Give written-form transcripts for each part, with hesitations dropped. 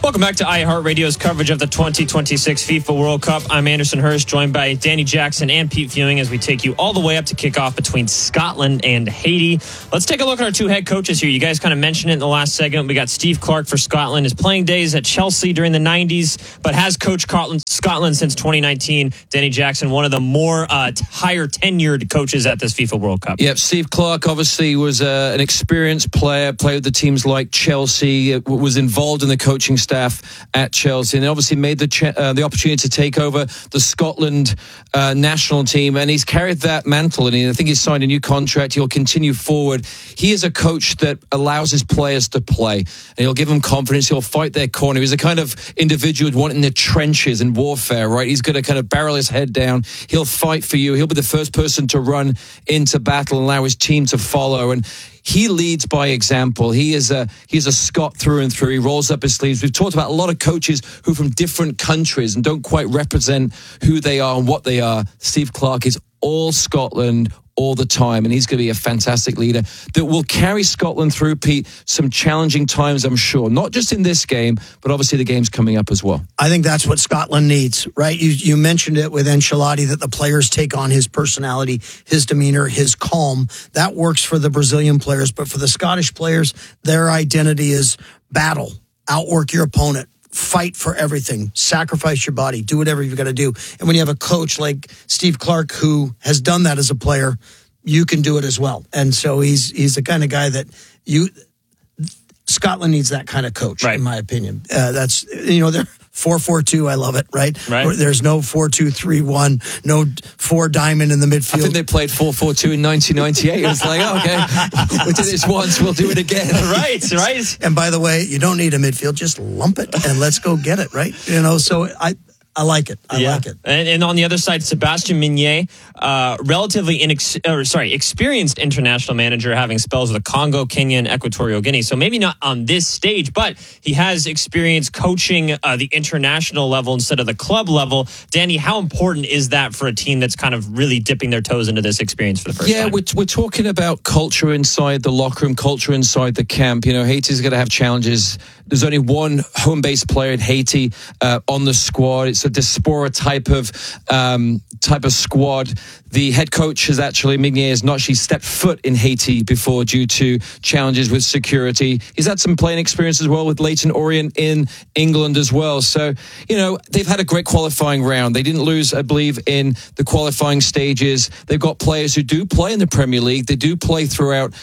Welcome back to iHeartRadio's coverage of the 2026 FIFA World Cup. I'm Anderson Hurst, joined by Danny Jackson and Pete Fewing as we take you all the way up to kickoff between Scotland and Haiti. Let's take a look at our two head coaches here. You guys kind of mentioned it in the last segment. We got Steve Clarke for Scotland. His playing days at Chelsea during the 90s, but has coached Scotland since 2019. Danny Jackson, one of the more higher tenured coaches at this FIFA World Cup. Yep, Steve Clarke obviously was an experienced player, played with the teams like Chelsea, was involved in the coaching staff at Chelsea, and obviously made the opportunity to take over the Scotland national team, and he's carried that mantle, and I think he's signed a new contract. He'll continue forward. He is a coach that allows his players to play, and he'll give them confidence. He'll fight their corner. He's a kind of individual who'd want in the trenches in warfare, right? He's going to kind of barrel his head down. He'll fight for you. He'll be the first person to run into battle and allow his team to follow, and he leads by example. He's a Scot through and through. He rolls up his sleeves. We've talked about a lot of coaches who are from different countries and don't quite represent who they are and what they are. Steve Clarke is all Scotland all the time, and he's going to be a fantastic leader that will carry Scotland through, Pete, some challenging times, I'm sure. Not just in this game, but obviously the games coming up as well. I think that's what Scotland needs, right? You mentioned it with Ancelotti, that the players take on his personality, his demeanor, his calm. That works for the Brazilian players, but for the Scottish players, their identity is battle, outwork your opponent, fight for everything, sacrifice your body, do whatever you've got to do. And when you have a coach like Steve Clarke who has done that as a player, you can do it as well. And so he's the kind of guy that Scotland needs that kind of coach, right, in my opinion. They're 4-4-2. I love it, right? There's no 4-2-3-1, no 4 diamond in the midfield. I think they played 4-4-2 in 1998. It was like, okay, we did this once, we'll do it again. Right. And by the way, you don't need a midfield, just lump it and let's go get it, right? So I like it. I like it. And on the other side, Sébastien Migné, relatively experienced international manager, having spells with the Congo, Kenya, and Equatorial Guinea. So maybe not on this stage, but he has experience coaching the international level instead of the club level. Danny, how important is that for a team that's kind of really dipping their toes into this experience for the first time? Yeah, we're talking about culture inside the locker room, culture inside the camp. Haiti's going to have challenges. There's only one home-based player at Haiti on the squad. It's a diaspora type of squad. The head coach Migné has not actually stepped foot in Haiti before due to challenges with security. He's had some playing experience as well with Leyton Orient in England as well. So, they've had a great qualifying round. They didn't lose, I believe, in the qualifying stages. They've got players who do play in the Premier League. They do play throughout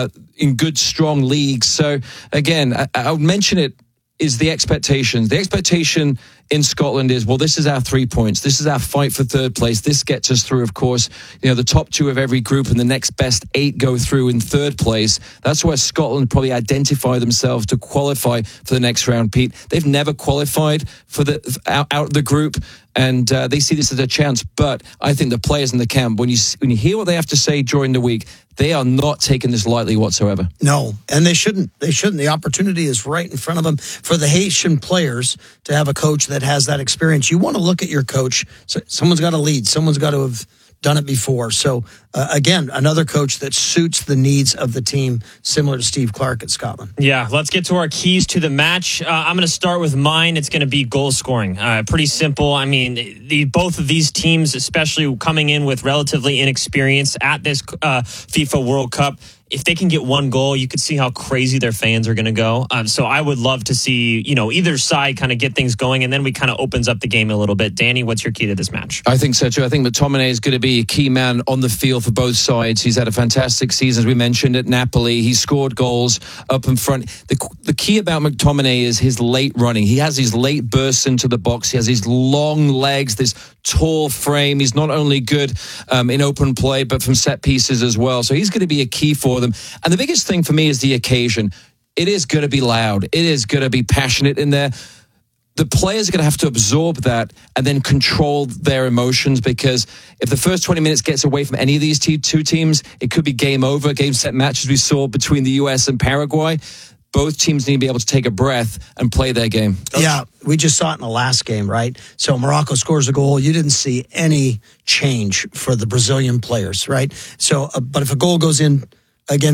in good, strong leagues. So, again, I would mention it is the expectations. The expectation in Scotland is, well, this is our 3 points. This is our fight for third place. This gets us through, of course. The top 2 of every group and the next best 8 go through in third place. That's where Scotland probably identify themselves to qualify for the next round, Pete. They've never qualified for out of the group, and they see this as a chance. But I think the players in the camp, when you hear what they have to say during the week, they are not taking this lightly whatsoever. No, and they shouldn't. The opportunity is right in front of them for the Haitian players to have a coach that has that experience. You want to look at your coach. So someone's got to lead. Someone's got to have done it before. So, again, another coach that suits the needs of the team, similar to Steve Clarke at Scotland. Yeah, let's get to our keys to the match. I'm going to start with mine. It's going to be goal scoring. Pretty simple. I mean, both of these teams, especially coming in with relatively inexperience at this FIFA World Cup, if they can get one goal, you could see how crazy their fans are going to go. So I would love to see, either side kind of get things going, and then we kind of opens up the game a little bit. Danny, what's your key to this match? I think so too. I think McTominay is going to be a key man on the field for both sides. He's had a fantastic season, as we mentioned, at Napoli. He scored goals up in front. The key about McTominay is his late running. He has these late bursts into the box. He has these long legs, this tall frame. He's not only good in open play, but from set pieces as well. So he's going to be a key for them. And the biggest thing for me is the occasion. It is going to be loud. It is going to be passionate in there. The players are going to have to absorb that and then control their emotions, because if the first 20 minutes gets away from any of these two teams, it could be game over, game set matches we saw between the US and Paraguay. Both teams need to be able to take a breath and play their game. Yeah, we just saw it in the last game, right? So Morocco scores a goal. You didn't see any change for the Brazilian players, right? So, but if a goal goes in against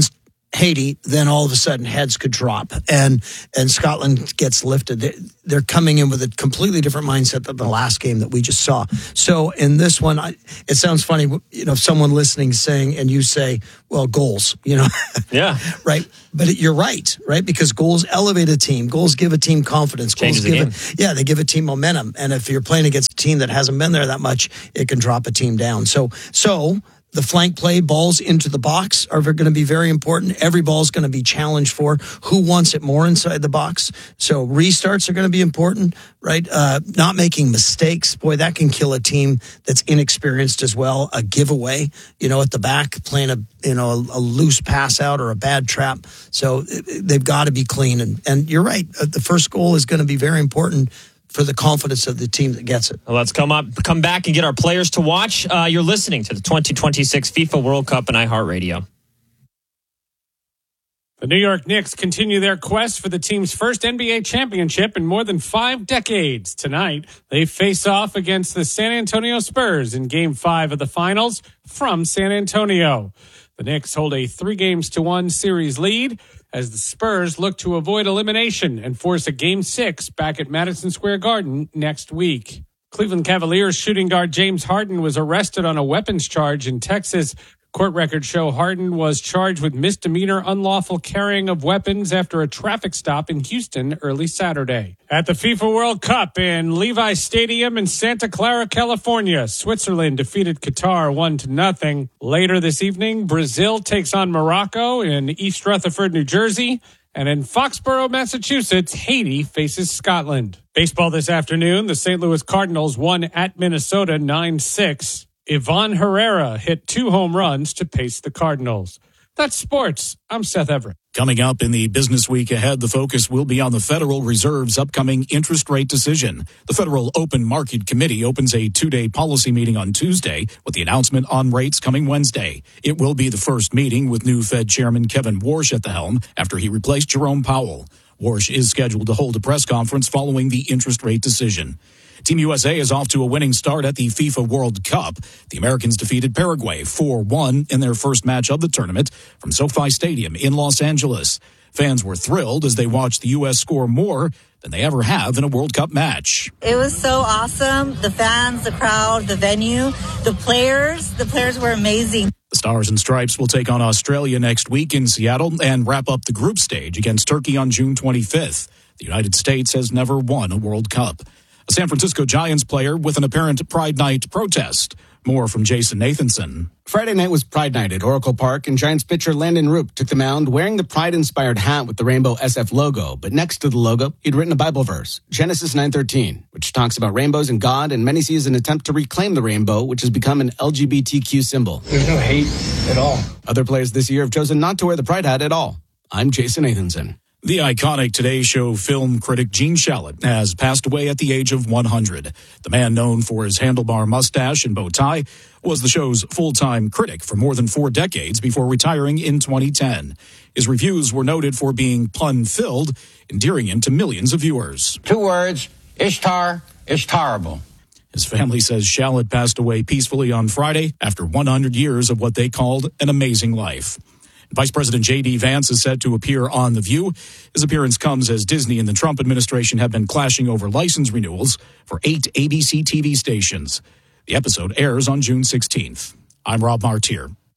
Haiti, then all of a sudden heads could drop and Scotland gets lifted. They're coming in with a completely different mindset than the last game that we just saw. So in this one, it sounds funny, someone listening saying, and you say, well, goals, Yeah. Right. But you're right? Because goals elevate a team. Goals give a team confidence. Changes the game. They give a team momentum. And if you're playing against a team that hasn't been there that much, it can drop a team down. So the flank play, balls into the box are going to be very important. Every ball is going to be challenged for who wants it more inside the box. So restarts are going to be important, right? Not making mistakes. Boy, that can kill a team that's inexperienced as well. A giveaway, at the back, playing a loose pass out or a bad trap. So they've got to be clean. And you're right. The first goal is going to be very important for the confidence of the team that gets it. Well, let's come back and get our players to watch. You're listening to the 2026 FIFA World Cup and iHeartRadio. The New York Knicks continue their quest for the team's first NBA championship in more than 5 decades. Tonight, they face off against the San Antonio Spurs in Game 5 of the Finals from San Antonio. The Knicks hold a 3-1 series lead as the Spurs look to avoid elimination and force a Game 6 back at Madison Square Garden next week. Cleveland Cavaliers shooting guard James Harden was arrested on a weapons charge in Texas. Court records show Harden was charged with misdemeanor unlawful carrying of weapons after a traffic stop in Houston early Saturday. At the FIFA World Cup in Levi Stadium in Santa Clara, California, Switzerland defeated Qatar 1-0. Later this evening, Brazil takes on Morocco in East Rutherford, New Jersey. And in Foxborough, Massachusetts, Haiti faces Scotland. Baseball this afternoon, the St. Louis Cardinals won at Minnesota 9-6. Ivan Herrera hit 2 home runs to pace the Cardinals. That's sports. I'm Seth Everett. Coming up in the business week ahead, the focus will be on the Federal Reserve's upcoming interest rate decision. The Federal Open Market Committee opens a 2-day policy meeting on Tuesday with the announcement on rates coming Wednesday. It will be the first meeting with new Fed Chairman Kevin Warsh at the helm after he replaced Jerome Powell. Warsh is scheduled to hold a press conference following the interest rate decision. Team USA is off to a winning start at the FIFA World Cup. The Americans defeated Paraguay 4-1 in their first match of the tournament from SoFi Stadium in Los Angeles. Fans were thrilled as they watched the U.S. score more than they ever have in a World Cup match. It was so awesome. The fans, the crowd, the venue, the players were amazing. The Stars and Stripes will take on Australia next week in Seattle and wrap up the group stage against Turkey on June 25th. The United States has never won a World Cup. A San Francisco Giants player with an apparent Pride Night protest. More from Jason Nathanson. Friday night was Pride Night at Oracle Park, and Giants pitcher Landon Roop took the mound wearing the Pride-inspired hat with the rainbow SF logo. But next to the logo, he'd written a Bible verse, Genesis 9:13, which talks about rainbows and God, and many see as an attempt to reclaim the rainbow, which has become an LGBTQ symbol. There's no hate at all. Other players this year have chosen not to wear the Pride hat at all. I'm Jason Nathanson. The iconic Today Show film critic Gene Shalit has passed away at the age of 100. The man, known for his handlebar mustache and bow tie, was the show's full-time critic for more than 4 decades before retiring in 2010. His reviews were noted for being pun-filled, endearing him to millions of viewers. 2 words, Ishtar, Ishtarable. His family says Shalit passed away peacefully on Friday after 100 years of what they called an amazing life. Vice President J.D. Vance is set to appear on The View. His appearance comes as Disney and the Trump administration have been clashing over license renewals for 8 ABC TV stations. The episode airs on June 16th. I'm Rob Martier.